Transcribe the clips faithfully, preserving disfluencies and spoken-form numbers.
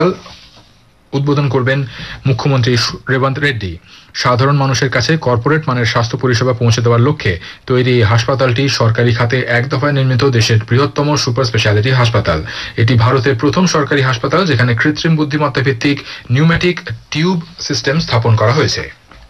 উদ্বোধন করবেন মুখ্যমন্ত্রী রেবন্ত রেড্ডি। সাধারণ মানুষের কাছে কর্পোরেট মানের স্বাস্থ্য পরিষেবা পৌঁছে দেওয়ার লক্ষ্যে তৈরি এই হাসপাতালটি সরকারি খাতে এক দফায় নির্মিত দেশের বৃহত্তম সুপার স্পেশালিটি হাসপাতাল। এটি ভারতের প্রথম সরকারি হাসপাতাল যেখানে কৃত্রিম বুদ্ধিমত্তা ভিত্তিক নিউম্যাটিক টিউব সিস্টেম স্থাপন করা হয়েছে।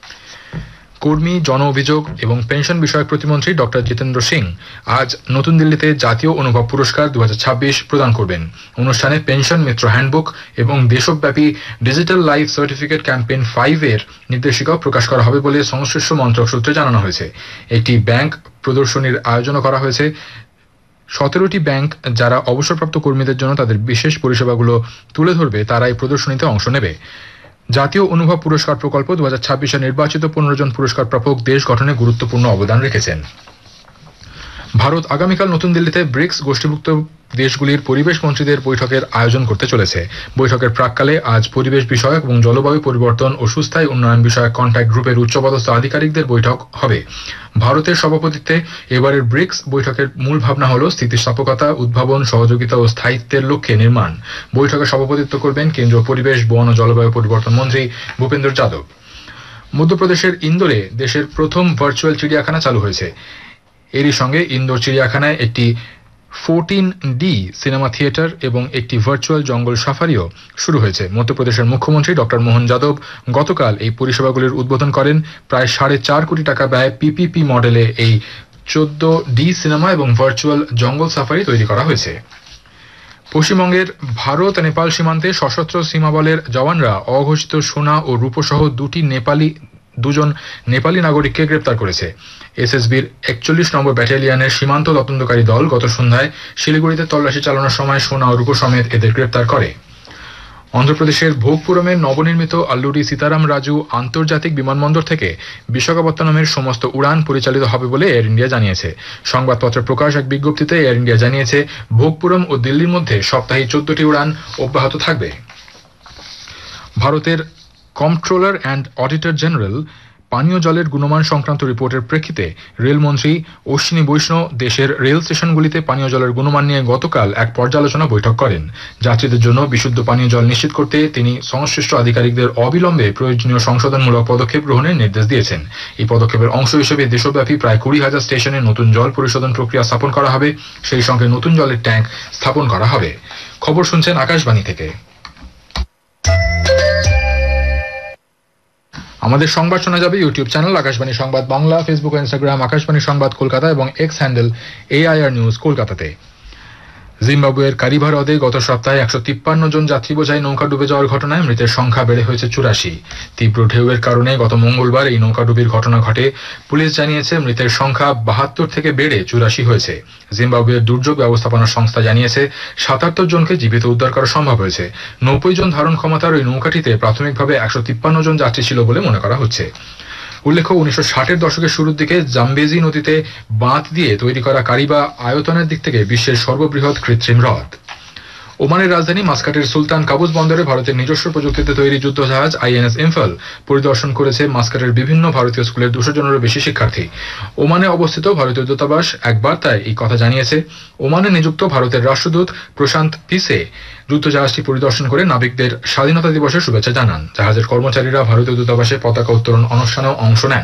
কর্মী, জন অভিযোগ এবং পেনশন বিষয়ক প্রতিমন্ত্রী ডক্টর জিতেন্দ্র সিং আজ নতুন দিল্লিতে জাতীয় অনুভব পুরস্কার দু হাজার ছাব্বিশ প্রদান করবেন। অনুষ্ঠানে পেনশন মিত্র হ্যান্ডবুক এবং দেশব্যাপী digital life certificate campaign five এর নির্দেশিকাও প্রকাশ করা হবে বলে সংশ্লিষ্ট মন্ত্রক সূত্রে জানানো হয়েছে। একটি ব্যাংক প্রদর্শনীর আয়োজনও করা হয়েছে। সতেরোটি ব্যাংক যারা অবসরপ্রাপ্ত কর্মীদের জন্য তাদের বিশেষ পরিষেবাগুলো তুলে ধরবে তারা এই প্রদর্শনীতে অংশ নেবে। জাতীয় অনুভব পুরস্কার প্রকল্প দু হাজার ছাব্বিশে নির্বাচিত পনেরো জন পুরস্কার প্রাপক দেশ গঠনে গুরুত্বপূর্ণ অবদান রেখেছেন। ভারত আগামীকাল নতুন দিল্লিতে ব্রিক্স গোষ্ঠীভুক্ত দেশগুলির পরিবেশ মন্ত্রীদের বৈঠকের আয়োজন করতে চলেছে। বৈঠকের প্রাক্কালে আজ পরিবেশ বিষয়ক এবং জলবায়ু পরিবর্তন ও সুস্থায়ী উন্নয়ন বিষয়ক কন্ট্যাক্ট গ্রুপের উচ্চপদস্থ আধিকারিকদের বৈঠক হবে। ভারতের সভাপতিত্বে এবারের ব্রিক্স বৈঠকের মূল ভাবনা হল স্থিতিস্থাপকতা, উদ্ভাবন, সহযোগিতা ও স্থায়িত্বের লক্ষ্যে নির্মাণ। বৈঠকে সভাপতিত্ব করবেন কেন্দ্রীয় পরিবেশ, বন ও জলবায়ু পরিবর্তন মন্ত্রী ভূপেন্দ্র যাদব। মধ্যপ্রদেশের ইন্দোরে দেশের প্রথম ভার্চুয়াল চিড়িয়াখানা চালু হয়েছে। এরই সঙ্গে ইন্দোর চিড়িয়াখানায় একটি ফোরটিন ডি সিনেমা থিয়েটার এবং একটি ভার্চুয়াল জঙ্গল সাফারিও শুরু হয়েছে। মধ্যপ্রদেশের মুখ্যমন্ত্রী ডক্টর মোহন যাদব গতকাল এই পরিষেবাগুলির উদ্বোধন করেন। প্রায় সাড়ে চার কোটি টাকা ব্যয়ে পিপিপি মডেলে এই চোদ্দ ডি সিনেমা এবং ভার্চুয়াল জঙ্গল সাফারি তৈরি করা হয়েছে। পশ্চিমবঙ্গের ভারত নেপাল সীমান্তে সশস্ত্র সীমাবলের জওয়ানরা অঘোষিত সোনা ও রূপসহ দুটি নেপালি দুজন নেপালি নাগরিককে গ্রেপ্তার করেছে। এসএসবির একচল্লিশ নম্বর ব্যাটালিয়নের সীমান্ত তদন্তকারী দল গত সন্ধ্যায় শিলিগুড়িতে তল্লাশি চালানোর সময় সোনা ও রূপো সমেত এদের গ্রেপ্তার করে। অন্ধ্রপ্রদেশের ভোগপুরমের নবনির্মিত আল্লুরি সীতারাম রাজু আন্তর্জাতিক বিমানবন্দর থেকে বিশাখাপত্তনমের সমস্ত উড়ান পরিচালিত হবে বলে এয়ার ইন্ডিয়া জানিয়েছে। সংবাদপত্রে প্রকাশ এক বিজ্ঞপ্তিতে এয়ার ইন্ডিয়া জানিয়েছে ভোগপুরম ও দিল্লির মধ্যে সপ্তাহে চোদ্দটি উড়ান অব্যাহত থাকবে। ভারতের কম্পট্রোলার অ্যান্ড অডিটর জেনারেল পানীয় জলের গুণমান সংক্রান্ত রিপোর্টের প্রেক্ষিতে রেলমন্ত্রী অশ্বিনী বৈষ্ণব দেশের রেল স্টেশনগুলিতে পানীয় জলের গুণমান নিয়ে গতকাল এক পর্যালোচনা বৈঠক করেন। যাত্রীদের জন্য বিশুদ্ধ পানীয় জল নিশ্চিত করতে তিনি সংশ্লিষ্ট আধিকারিকদের অবিলম্বে প্রয়োজনীয় সংশোধনমূলক পদক্ষেপ গ্রহণের নির্দেশ দিয়েছেন। এই পদক্ষেপের অংশ হিসেবে দেশব্যাপী প্রায় কুড়ি হাজার স্টেশনে নতুন জল পরিশোধন প্রক্রিয়া স্থাপন করা হবে। সেই সঙ্গে নতুন জলের ট্যাঙ্ক স্থাপন করা হবে। খবর শুনছেন আকাশবাণী থেকে। আমাদের সংবাদ শোনা যাবে ইউটিউব চ্যানেল আকাশবাণী সংবাদ বাংলা, ফেসবুক ও ইনস্টাগ্রাম আকাশবাণী সংবাদ কলকাতা এবং এক্স হ্যান্ডেল এআইআর নিউজ কলকাতাতে। জিম্বাবুয়ের কারিভা হ্রদে গত সপ্তাহে একশো তিপ্পান্ন জন যাত্রী বোঝাই নৌকা ডুবে যাওয়ার ঘটনায় মৃতের সংখ্যা বেড়ে হয়েছে চুরাশি। তীব্র ঢেউয়ের কারণে গত মঙ্গলবার এই নৌকাডুবির ঘটনা ঘটে। পুলিশ জানিয়েছে মৃতের সংখ্যা বাহাত্তর থেকে বেড়ে চুরাশি হয়েছে। জিম্বাবুয়ের দুর্যোগ ব্যবস্থাপনা সংস্থা জানিয়েছে সাতাত্তর জনকে জীবিত উদ্ধার করা সম্ভব হয়েছে। নব্বই জন ধারণ ক্ষমতার ওই নৌকাটিতে প্রাথমিকভাবে একশো তিপ্পান্ন জন যাত্রী ছিল বলে মনে করা হচ্ছে। উল্লেখ্য, উনিশশো ষাটের দশকের শুরুর দিকে জাম্বেজি নদীতে বাঁধ দিয়ে তৈরি করা কারিবা আয়তনের দিক থেকে বিশ্বের সর্ববৃহৎ কৃত্রিম হ্রদ। ওমানের রাজধানী মাস্কাটের সুলতান কাবুস বন্দরে ভারতের নিজস্ব প্রযুক্তিতে তৈরি যুদ্ধজাহাজ আইএনএস ইমফল পরিদর্শন করেছে মাস্কাটের বিভিন্ন ভারতীয় স্কুলের দুশো জনেরও বেশি শিক্ষার্থী। ওমানে অবস্থিত ভারতীয় দূতাবাস এক বার্তায় এই কথা জানিয়েছে। ওমানে নিযুক্ত ভারতের রাষ্ট্রদূত প্রশান্ত পিসে যুদ্ধজাহাজটি পরিদর্শন করে নাবিকদের স্বাধীনতা দিবসের শুভেচ্ছা জানান। জাহাজের কর্মচারীরা ভারতীয় দূতাবাসে পতাকা উত্তোলন অনুষ্ঠানেও অংশ নেন।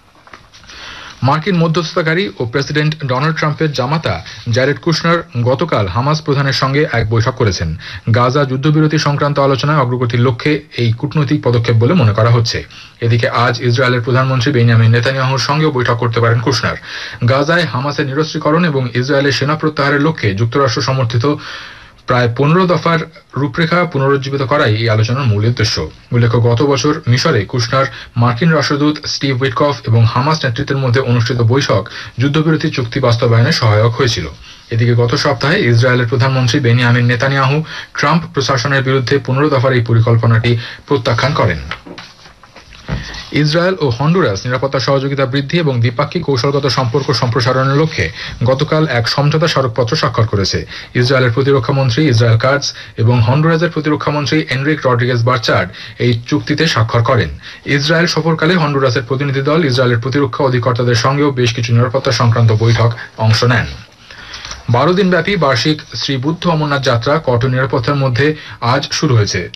মার্কিন মধ্যস্থতাকারী ও প্রেসিডেন্ট ডোনাল্ড ট্রাম্পের জামাতা জ্যারেড কুশনার গতকাল হামাস প্রধানের সঙ্গে এক বৈঠক করেছেন। গাজা যুদ্ধবিরতি সংক্রান্ত আলোচনায় অগ্রগতির লক্ষ্যে এই কূটনৈতিক পদক্ষেপ বলে মনে করা হচ্ছে। এদিকে আজ ইসরায়েলের প্রধানমন্ত্রী বেনিয়ামিন নেতানিয়াহুর সঙ্গেও বৈঠক করতে পারেন কুশনার। গাজায় হামাসের নিরস্ত্রীকরণ এবং ইসরায়েলের সেনা প্রত্যাহারের লক্ষ্যে যুক্তরাষ্ট্র সমর্থিত প্রায় পনেরো দফার রূপরেখা পুনরুজ্জীবিত করাই এই আলোচনার মূল উদ্দেশ্য। উল্লেখ্য, গত বছর মিশরে কুশনার মার্কিন রাষ্ট্রদূত স্টিভ উইটকফ এবং হামাস নেতৃত্বের মধ্যে অনুষ্ঠিত বৈঠক যুদ্ধবিরতি চুক্তি বাস্তবায়নে সহায়ক হয়েছিল। এদিকে গত সপ্তাহে ইসরায়েলের প্রধানমন্ত্রী বেনিয়ামিন নেতানিয়াহু ট্রাম্প প্রশাসনের বিরুদ্ধে পনেরো দফার এই পরিকল্পনাটি প্রত্যাখ্যান করেন। ইসরায়েল ও হন্ডুরাস নিরাপত্তা সহযোগিতা বৃদ্ধি এবং দ্বিপাক্ষিক কৌশলগত সম্পর্ক সম্প্রসারণের লক্ষ্যে গতকাল এক সমঝোতা স্মারকপত্র স্বাক্ষর করেছে। ইসরায়েলের প্রতিরক্ষা মন্ত্রী ইসরায়েল কাটজ এবং হন্ডুরাসের প্রতিরক্ষা মন্ত্রী এনরিক রড্রিগেজ বার্চার্ড এই চুক্তিতে স্বাক্ষর করেন। ইসরায়েল সফরকালে হন্ডুরাসের প্রতিনিধি দল ইসরায়েলের প্রতিরক্ষা অধিকর্তাদের সঙ্গেও বেশ কিছু নিরাপত্তা সংক্রান্ত বৈঠক অংশ নেন। বারো দিনব্যাপী বার্ষিক শ্রী বুদ্ধ অমরনাথ যাত্রা কঠোর নিরাপত্তার মধ্যে আজ শুরু হয়েছে।